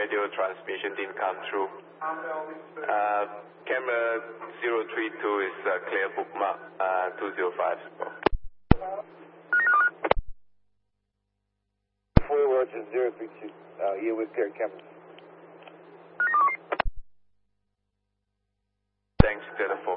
radio transmission didn't come through. Camera 032 is clear, bookmark 205. 4 Roger 032. Yeah, we've cleared cameras. Thanks, Delta 4.